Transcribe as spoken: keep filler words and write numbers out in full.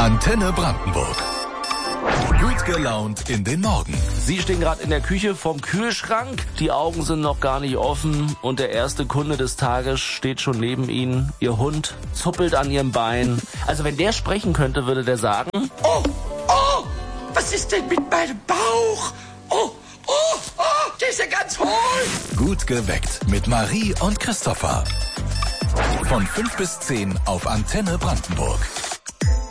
Antenne Brandenburg. Gut gelaunt in den Morgen. Sie stehen gerade in der Küche vorm Kühlschrank. Die Augen sind noch gar nicht offen und der erste Kunde des Tages steht schon neben Ihnen. Ihr Hund zuppelt an Ihrem Bein. Also wenn der sprechen könnte, würde der sagen: Oh, oh, was ist denn mit meinem Bauch? Oh, oh, oh, der ist ja ganz hohl. Gut geweckt mit Marie und Christopher. Von fünf bis zehn auf Antenne Brandenburg.